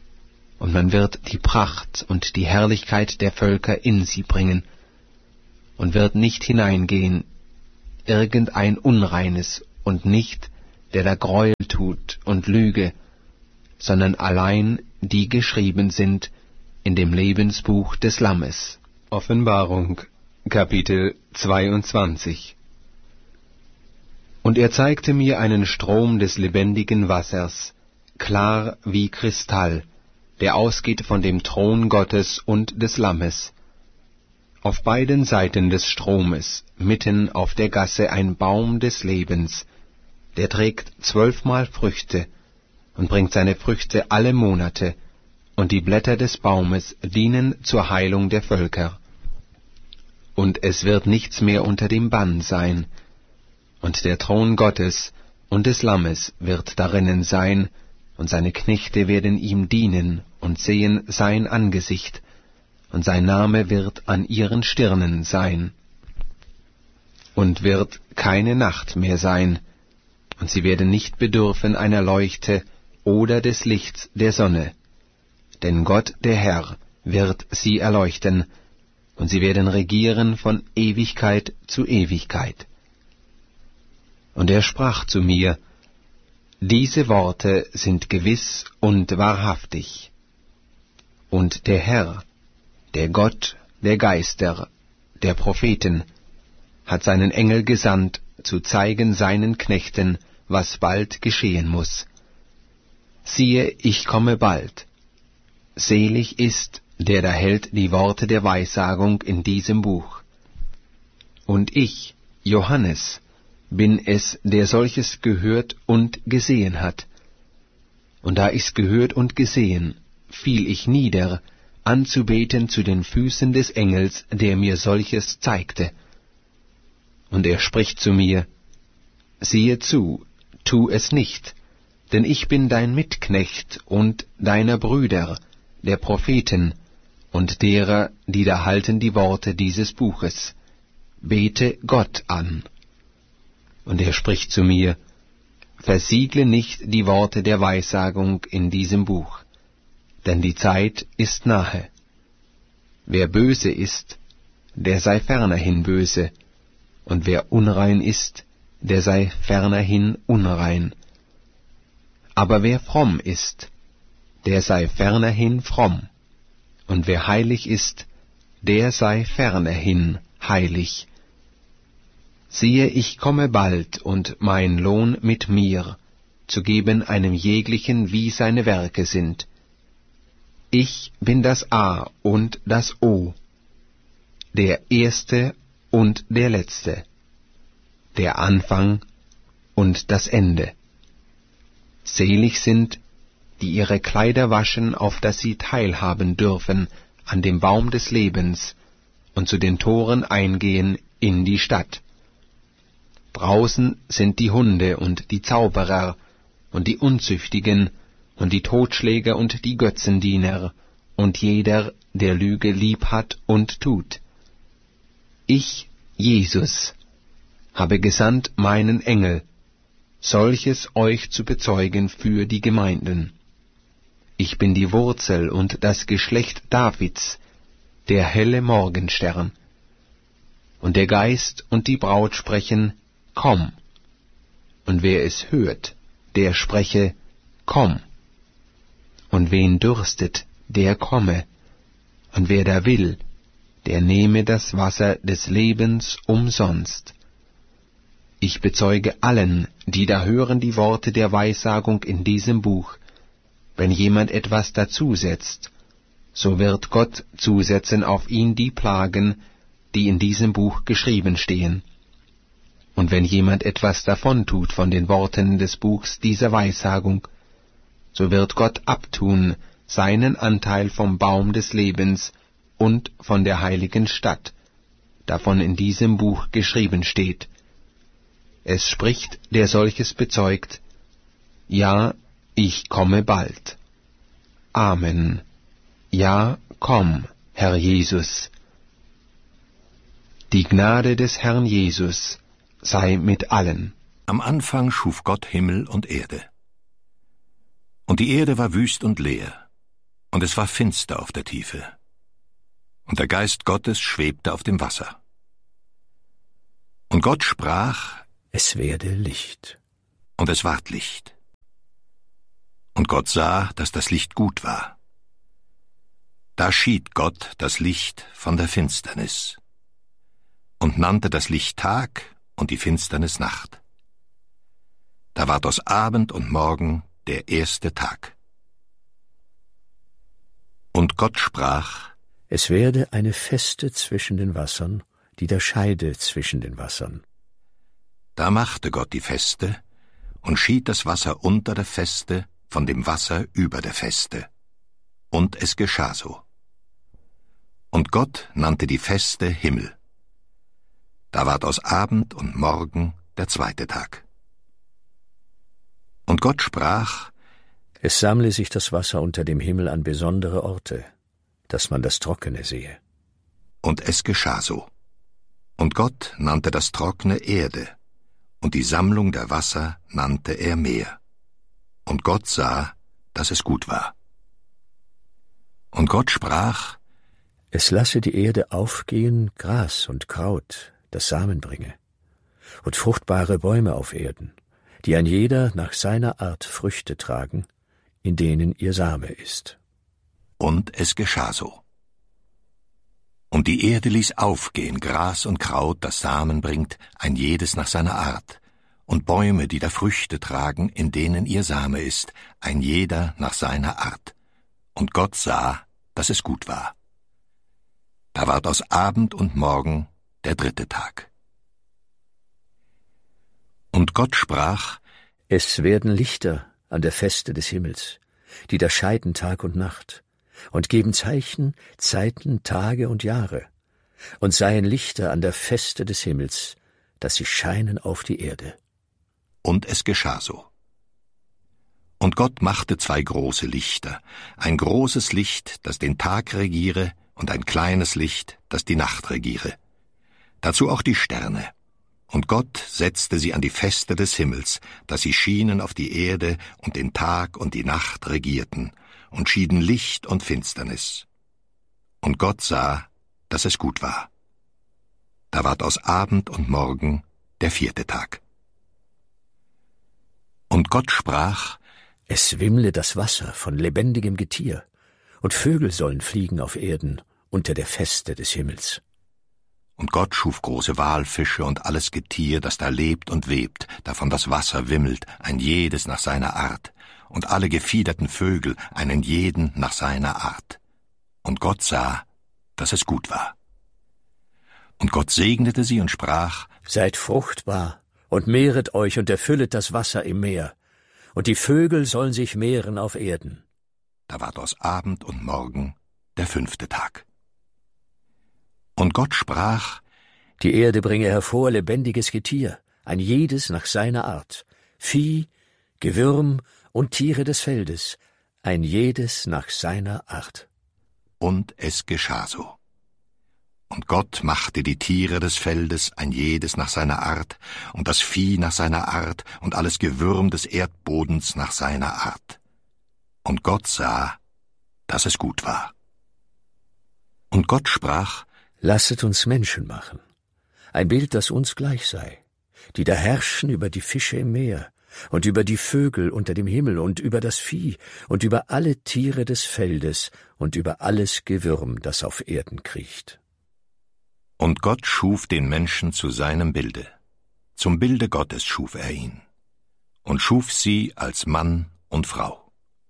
Und man wird die Pracht und die Herrlichkeit der Völker in sie bringen, und wird nicht hineingehen, irgendein Unreines und nicht, der da Gräuel tut und Lüge, sondern allein die geschrieben sind in dem Lebensbuch des Lammes. Offenbarung, Kapitel zweiundzwanzig. Und er zeigte mir einen Strom des lebendigen Wassers, klar wie Kristall, der ausgeht von dem Thron Gottes und des Lammes. Auf beiden Seiten des Stromes, mitten auf der Gasse, ein Baum des Lebens, der trägt zwölfmal Früchte und bringt seine Früchte alle Monate, und die Blätter des Baumes dienen zur Heilung der Völker. Und es wird nichts mehr unter dem Bann sein, und der Thron Gottes und des Lammes wird darinnen sein, und seine Knechte werden ihm dienen und sehen sein Angesicht, und sein Name wird an ihren Stirnen sein. Und wird keine Nacht mehr sein, und sie werden nicht bedürfen einer Leuchte oder des Lichts der Sonne, denn Gott der Herr wird sie erleuchten, und sie werden regieren von Ewigkeit zu Ewigkeit. Und er sprach zu mir, diese Worte sind gewiss und wahrhaftig. Und der Herr, der Gott der Geister, der Propheten, hat seinen Engel gesandt, zu zeigen seinen Knechten, was bald geschehen muß. Siehe, ich komme bald. Selig ist, der da hält die Worte der Weissagung in diesem Buch. Und ich, Johannes, bin es, der solches gehört und gesehen hat. Und da ich's gehört und gesehen, fiel ich nieder, anzubeten zu den Füßen des Engels, der mir solches zeigte. Und er spricht zu mir, siehe zu, tu es nicht, denn ich bin dein Mitknecht und deiner Brüder, der Propheten, und derer, die da halten die Worte dieses Buches. Bete Gott an. Und er spricht zu mir, versiegle nicht die Worte der Weissagung in diesem Buch, denn die Zeit ist nahe. Wer böse ist, der sei fernerhin böse, und wer unrein ist, der sei fernerhin unrein. Aber wer fromm ist, der sei fernerhin fromm, und wer heilig ist, der sei fernerhin heilig. Siehe, ich komme bald, und mein Lohn mit mir, zu geben einem jeglichen, wie seine Werke sind. Ich bin das A und das O, der Erste und der Letzte, der Anfang und das Ende. Selig sind, die ihre Kleider waschen, auf dass sie teilhaben dürfen an dem Baum des Lebens und zu den Toren eingehen in die Stadt. Draußen sind die Hunde und die Zauberer und die Unzüchtigen und die Totschläger und die Götzendiener und jeder, der Lüge lieb hat und tut. Ich, Jesus, habe gesandt meinen Engel, solches euch zu bezeugen für die Gemeinden. Ich bin die Wurzel und das Geschlecht Davids, der helle Morgenstern. Und der Geist und die Braut sprechen, komm. Und wer es hört, der spreche, komm. Und wen dürstet, der komme. Und wer da will, der nehme das Wasser des Lebens umsonst. Ich bezeuge allen, die da hören die Worte der Weissagung in diesem Buch, wenn jemand etwas dazusetzt, so wird Gott zusetzen auf ihn die Plagen, die in diesem Buch geschrieben stehen. Und wenn jemand etwas davon tut von den Worten des Buchs dieser Weissagung, so wird Gott abtun seinen Anteil vom Baum des Lebens und von der heiligen Stadt, davon in diesem Buch geschrieben steht. Es spricht, der solches bezeugt, ja, ich komme bald. Amen. Ja, komm, Herr Jesus. Die Gnade des Herrn Jesus sei mit allen. Am Anfang schuf Gott Himmel und Erde. Und die Erde war wüst und leer, und es war finster auf der Tiefe. Und der Geist Gottes schwebte auf dem Wasser. Und Gott sprach, es werde Licht. und es ward Licht. Und Gott sah, dass das Licht gut war. Da schied Gott das Licht von der Finsternis und nannte das Licht Tag und die Finsternis Nacht. Da ward aus Abend und Morgen der erste Tag. Und Gott sprach, Es werde eine Feste zwischen den Wassern, die der Scheide zwischen den Wassern. Da machte Gott die Feste und schied das Wasser unter der Feste von dem Wasser über der Feste. Und es geschah so. Und Gott nannte die Feste Himmel. Da ward aus Abend und Morgen der zweite Tag. Und Gott sprach, Es sammle sich das Wasser unter dem Himmel an besondere Orte, dass man das Trockene sehe. und es geschah so. Und Gott nannte das Trockene Erde, und die Sammlung der Wasser nannte er Meer. Und Gott sah, dass es gut war. Und Gott sprach, Es lasse die Erde aufgehen, Gras und Kraut, das Samen bringe, und fruchtbare Bäume auf Erden, die ein jeder nach seiner Art Früchte tragen, in denen ihr Same ist. und es geschah so. Und die Erde ließ aufgehen Gras und Kraut, das Samen bringt, ein jedes nach seiner Art, und Bäume, die da Früchte tragen, in denen ihr Same ist, ein jeder nach seiner Art. Und Gott sah, dass es gut war. Da ward aus Abend und Morgen der dritte Tag. Und Gott sprach, Es werden Lichter an der Feste des Himmels, die da scheiden Tag und Nacht, und geben Zeichen, Zeiten, Tage und Jahre, und seien Lichter an der Feste des Himmels, dass sie scheinen auf die Erde. und es geschah so. Und Gott machte zwei große Lichter, ein großes Licht, das den Tag regiere, und ein kleines Licht, das die Nacht regiere. Dazu auch die Sterne. Und Gott setzte sie an die Feste des Himmels, dass sie schienen auf die Erde und den Tag und die Nacht regierten, und schieden Licht und Finsternis. Und Gott sah, dass es gut war. Da ward aus Abend und Morgen der vierte Tag. Und Gott sprach, Es wimmle das Wasser von lebendigem Getier, und Vögel sollen fliegen auf Erden unter der Feste des Himmels. Und Gott schuf große Walfische und alles Getier, das da lebt und webt, davon das Wasser wimmelt, ein jedes nach seiner Art, und alle gefiederten Vögel, einen jeden nach seiner Art. Und Gott sah, dass es gut war. Und Gott segnete sie und sprach, Seid fruchtbar und mehret euch und erfüllet das Wasser im Meer, und die Vögel sollen sich mehren auf Erden. da ward aus Abend und Morgen der fünfte Tag. Und Gott sprach, Die Erde bringe hervor lebendiges Getier, ein jedes nach seiner Art, Vieh, Gewürm und Tiere des Feldes, ein jedes nach seiner Art. und es geschah so. Und Gott machte die Tiere des Feldes, ein jedes nach seiner Art, und das Vieh nach seiner Art, und alles Gewürm des Erdbodens nach seiner Art. Und Gott sah, dass es gut war. Und Gott sprach, Lasset uns Menschen machen, ein Bild, das uns gleich sei, die da herrschen über die Fische im Meer und über die Vögel unter dem Himmel und über das Vieh und über alle Tiere des Feldes und über alles Gewürm, das auf Erden kriecht. Und Gott schuf den Menschen zu seinem Bilde. Zum Bilde Gottes schuf er ihn. Und schuf sie als Mann und Frau.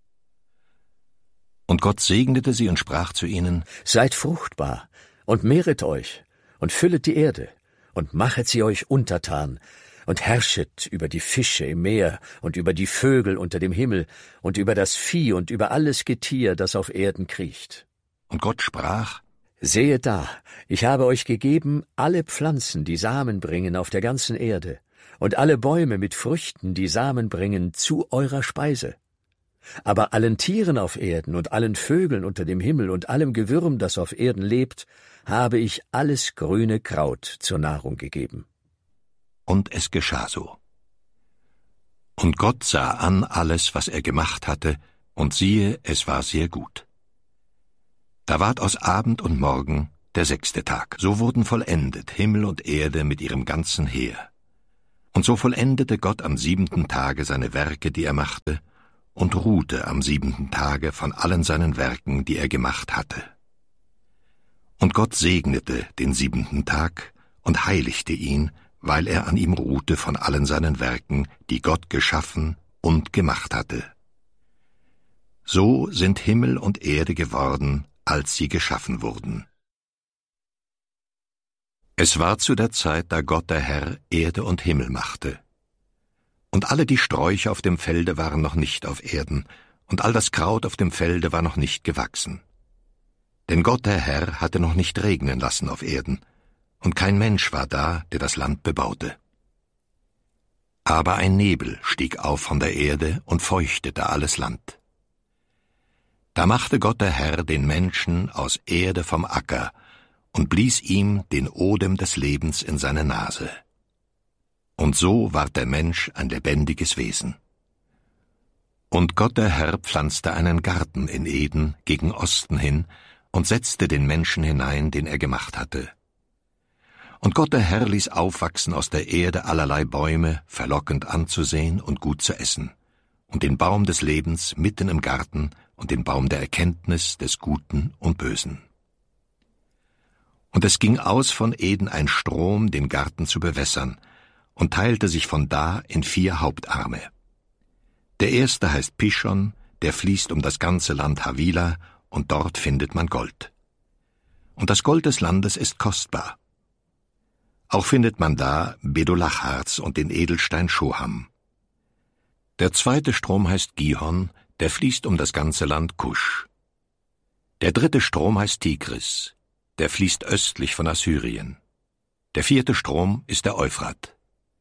Und Gott segnete sie und sprach zu ihnen, Seid fruchtbar und mehret euch und füllet die Erde und machet sie euch untertan und herrschet über die Fische im Meer und über die Vögel unter dem Himmel und über das Vieh und über alles Getier, das auf Erden kriecht. und Gott sprach, Sehet da, ich habe euch gegeben alle Pflanzen, die Samen bringen auf der ganzen Erde, und alle Bäume mit Früchten, die Samen bringen, zu eurer Speise. Aber allen Tieren auf Erden und allen Vögeln unter dem Himmel und allem Gewürm, das auf Erden lebt, habe ich alles grüne Kraut zur Nahrung gegeben. und es geschah so. Und Gott sah an alles, was er gemacht hatte, und siehe, es war sehr gut. Da ward aus Abend und Morgen der sechste Tag. So wurden vollendet Himmel und Erde mit ihrem ganzen Heer. Und so vollendete Gott am siebenten Tage seine Werke, die er machte, und ruhte am siebenten Tage von allen seinen Werken, die er gemacht hatte. Und Gott segnete den siebenten Tag und heiligte ihn, weil er an ihm ruhte von allen seinen Werken, die Gott geschaffen und gemacht hatte. So sind Himmel und Erde geworden, als sie geschaffen wurden. Es war zu der Zeit, da Gott der Herr Erde und Himmel machte. Und alle die Sträucher auf dem Felde waren noch nicht auf Erden, und all das Kraut auf dem Felde war noch nicht gewachsen. Denn Gott der Herr hatte noch nicht regnen lassen auf Erden, und kein Mensch war da, der das Land bebaute. Aber ein Nebel stieg auf von der Erde und feuchtete alles Land. Da machte Gott der Herr den Menschen aus Erde vom Acker und blies ihm den Odem des Lebens in seine Nase. Und so ward der Mensch ein lebendiges Wesen. Und Gott der Herr pflanzte einen Garten in Eden gegen Osten hin und setzte den Menschen hinein, den er gemacht hatte. Und Gott der Herr ließ aufwachsen aus der Erde allerlei Bäume, verlockend anzusehen und gut zu essen, und den Baum des Lebens mitten im Garten und den Baum der Erkenntnis des Guten und Bösen. Und es ging aus von Eden ein Strom, den Garten zu bewässern, und teilte sich von da in vier Hauptarme. Der erste heißt Pishon, der fließt um das ganze Land Havila, und dort findet man Gold. Und das Gold des Landes ist kostbar. Auch findet man da Bedolachharz und den Edelstein Shoham. Der zweite Strom heißt Gihon, der fließt um das ganze Land Kusch. Der dritte Strom heißt Tigris, der fließt östlich von Assyrien. Der vierte Strom ist der Euphrat.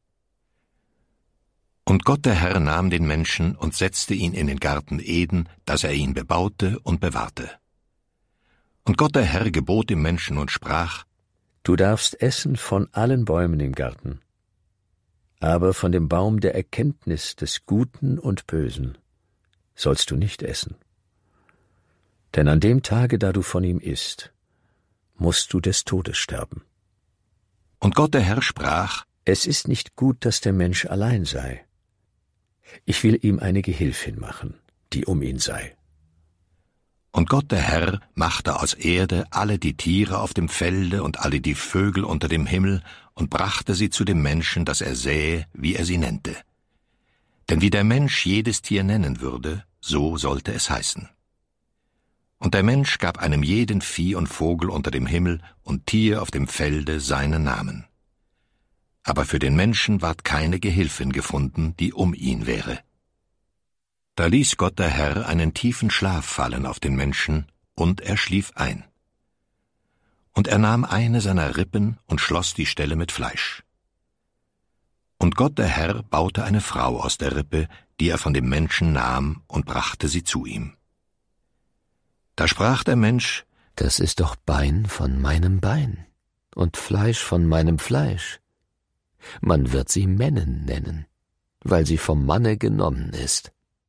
Und Gott der Herr nahm den Menschen und setzte ihn in den Garten Eden, dass er ihn bebaute und bewahrte. Und Gott der Herr gebot dem Menschen und sprach: Du darfst essen von allen Bäumen im Garten, aber von dem Baum der Erkenntnis des Guten und Bösen sollst du nicht essen. Denn an dem Tage, da du von ihm isst, musst du des Todes sterben. Und Gott der Herr sprach: Es ist nicht gut, dass der Mensch allein sei. Ich will ihm eine Gehilfin machen, die um ihn sei. Und Gott der Herr machte aus Erde alle die Tiere auf dem Felde und alle die Vögel unter dem Himmel und brachte sie zu dem Menschen, dass er sähe, wie er sie nennte. Denn wie der Mensch jedes Tier nennen würde, so sollte es heißen. Und der Mensch gab einem jeden Vieh und Vogel unter dem Himmel und Tier auf dem Felde seinen Namen. Aber für den Menschen ward keine Gehilfin gefunden, die um ihn wäre. Da ließ Gott der Herr einen tiefen Schlaf fallen auf den Menschen, und er schlief ein. Und er nahm eine seiner Rippen und schloss die Stelle mit Fleisch. Und Gott der Herr baute eine Frau aus der Rippe, die er von dem Menschen nahm, und brachte sie zu ihm. Da sprach der Mensch: Das ist doch Bein von meinem Bein und Fleisch von meinem Fleisch. Man wird sie Männen nennen, weil sie vom Manne genommen ist.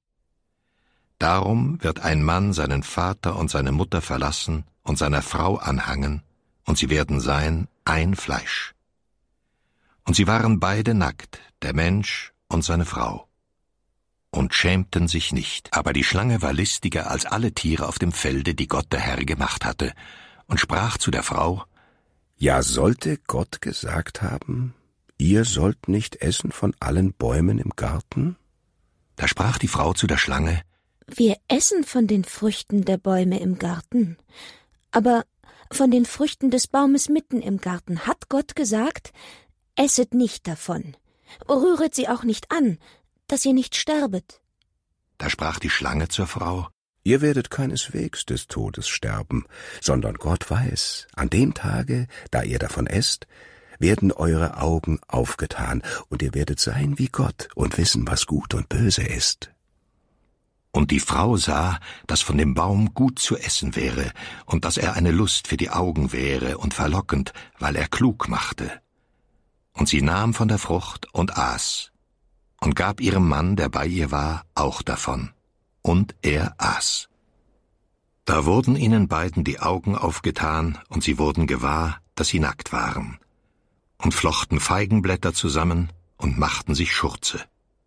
Darum wird ein Mann seinen Vater und seine Mutter verlassen und seiner Frau anhangen, und sie werden sein ein Fleisch. Und sie waren beide nackt, der Mensch und seine Frau, und schämten sich nicht. Aber die Schlange war listiger als alle Tiere auf dem Felde, die Gott der Herr gemacht hatte, und sprach zu der Frau: Ja, sollte Gott gesagt haben, ihr sollt nicht essen von allen Bäumen im Garten? Da sprach die Frau zu der Schlange: Wir essen von den Früchten der Bäume im Garten, aber von den Früchten des Baumes mitten im Garten hat Gott gesagt: Esset nicht davon, rühret sie auch nicht an, dass ihr nicht sterbet. Da sprach die Schlange zur Frau: Ihr werdet keineswegs des Todes sterben, sondern Gott weiß, an dem Tage, da ihr davon esst, werden eure Augen aufgetan, und ihr werdet sein wie Gott und wissen, was gut und böse ist. Und die Frau sah, dass von dem Baum gut zu essen wäre, und dass er eine Lust für die Augen wäre und verlockend, weil er klug machte. Und sie nahm von der Frucht und aß, und gab ihrem Mann, der bei ihr war, auch davon, und er aß. Da wurden ihnen beiden die Augen aufgetan, und sie wurden gewahr, dass sie nackt waren, und flochten Feigenblätter zusammen und machten sich Schurze.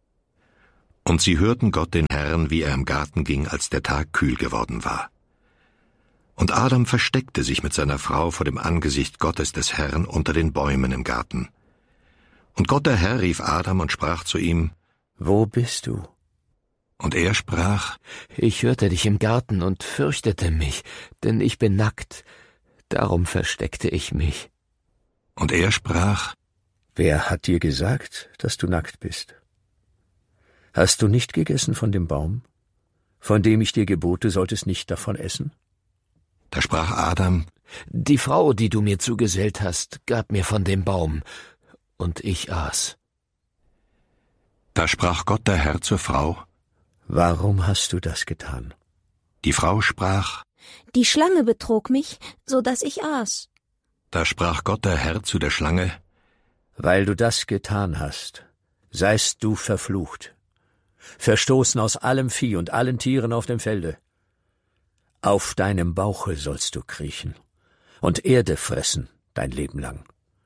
Und sie hörten Gott den Herrn, wie er im Garten ging, als der Tag kühl geworden war. Und Adam versteckte sich mit seiner Frau vor dem Angesicht Gottes des Herrn unter den Bäumen im Garten. Und Gott der Herr rief Adam und sprach zu ihm: Wo bist du? Und er sprach: Ich hörte dich im Garten und fürchtete mich, denn ich bin nackt, darum versteckte ich mich. Und er sprach: Wer hat dir gesagt, dass du nackt bist? Hast du nicht gegessen von dem Baum, von dem ich dir gebot, du solltest nicht davon essen? Da sprach Adam: Die Frau, die du mir zugesellt hast, gab mir von dem Baum, und ich aß. Da sprach Gott der Herr zur Frau: Warum hast du das getan? Die Frau sprach: Die Schlange betrog mich, so dass ich aß. Da sprach Gott der Herr zu der Schlange: Weil du das getan hast, seist du verflucht, verstoßen aus allem Vieh und allen Tieren auf dem Felde. Auf deinem Bauche sollst du kriechen und Erde fressen dein Leben lang.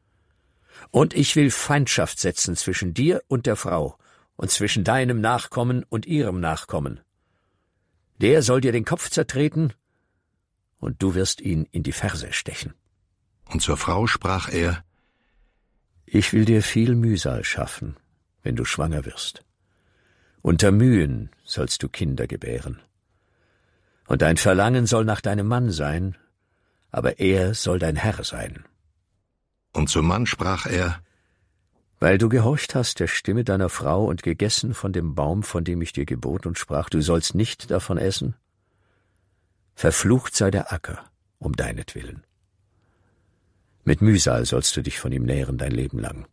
Und ich will Feindschaft setzen zwischen dir und der Frau und zwischen deinem Nachkommen und ihrem Nachkommen. Der soll dir den Kopf zertreten, und du wirst ihn in die Ferse stechen. Und zur Frau sprach er: Ich will dir viel Mühsal schaffen, wenn du schwanger wirst. Unter Mühen sollst du Kinder gebären. Und dein Verlangen soll nach deinem Mann sein, aber er soll dein Herr sein. Und zum Mann sprach er: Weil du gehorcht hast der Stimme deiner Frau und gegessen von dem Baum, von dem ich dir gebot und sprach, du sollst nicht davon essen, verflucht sei der Acker um deinetwillen. Mit Mühsal sollst du dich von ihm nähren dein Leben lang.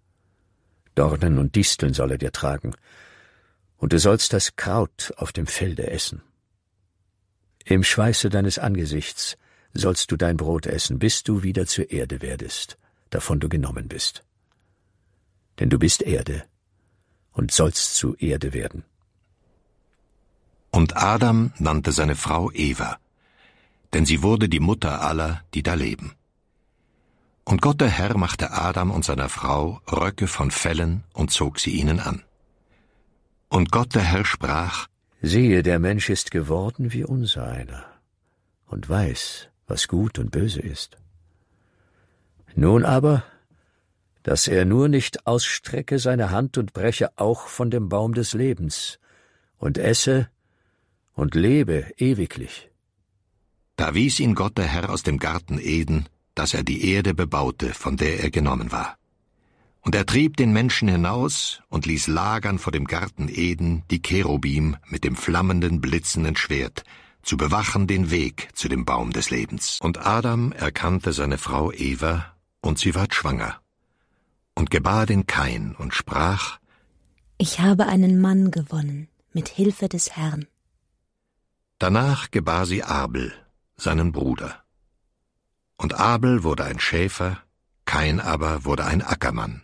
Dornen und Disteln soll er dir tragen, und du sollst das Kraut auf dem Felde essen. Im Schweiße deines Angesichts sollst du dein Brot essen, bis du wieder zur Erde werdest, davon du genommen bist. Denn du bist Erde und sollst zu Erde werden. Und Adam nannte seine Frau Eva, denn sie wurde die Mutter aller, die da leben. Und Gott der Herr machte Adam und seiner Frau Röcke von Fellen und zog sie ihnen an. Und Gott der Herr sprach: Siehe, der Mensch ist geworden wie unser einer und weiß, was gut und böse ist. Nun aber, dass er nur nicht ausstrecke seine Hand und breche auch von dem Baum des Lebens und esse und lebe ewiglich. Da wies ihn Gott der Herr aus dem Garten Eden, dass er die Erde bebaute, von der er genommen war. Und er trieb den Menschen hinaus und ließ lagern vor dem Garten Eden die Cherubim mit dem flammenden, blitzenden Schwert, zu bewachen den Weg zu dem Baum des Lebens. Und Adam erkannte seine Frau Eva, und sie ward schwanger, und gebar den Kain und sprach: Ich habe einen Mann gewonnen, mit Hilfe des Herrn. Danach gebar sie Abel, seinen Bruder. Und Abel wurde ein Schäfer, Kain aber wurde ein Ackermann.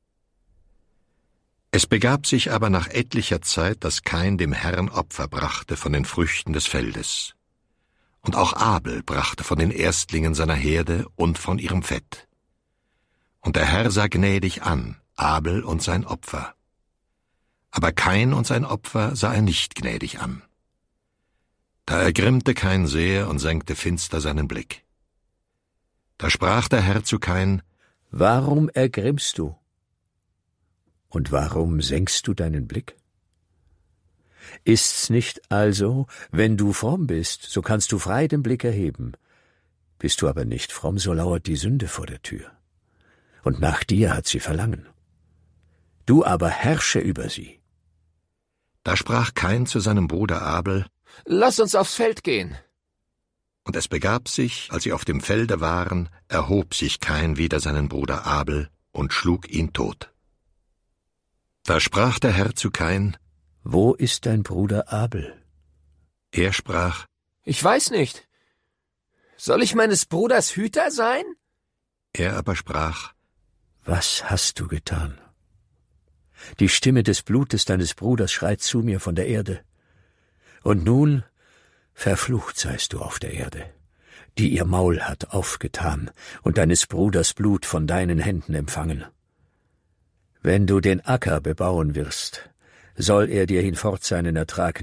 Es begab sich aber nach etlicher Zeit, dass Kain dem Herrn Opfer brachte von den Früchten des Feldes. Und auch Abel brachte von den Erstlingen seiner Herde und von ihrem Fett. Und der Herr sah gnädig an, Abel und sein Opfer. Aber Kain und sein Opfer sah er nicht gnädig an. Da ergrimmte Kain sehr und senkte finster seinen Blick. Da sprach der Herr zu Kain: Warum ergrimmst du? Und warum senkst du deinen Blick? Ist's nicht also, wenn du fromm bist, so kannst du frei den Blick erheben. Bist du aber nicht fromm, so lauert die Sünde vor der Tür. Und nach dir hat sie Verlangen. Du aber herrsche über sie. Da sprach Kain zu seinem Bruder Abel: Lass uns aufs Feld gehen. Und es begab sich, als sie auf dem Felde waren, erhob sich Kain wider seinen Bruder Abel und schlug ihn tot. Da sprach der Herr zu Kain: Wo ist dein Bruder Abel? Er sprach: Ich weiß nicht. Soll ich meines Bruders Hüter sein? Er aber sprach: Was hast du getan? Die Stimme des Blutes deines Bruders schreit zu mir von der Erde. Und nun Verflucht seist du auf der Erde, die ihr Maul hat aufgetan und deines Bruders Blut von deinen Händen empfangen. Wenn du den Acker bebauen wirst, soll er dir hinfort seinen Ertrag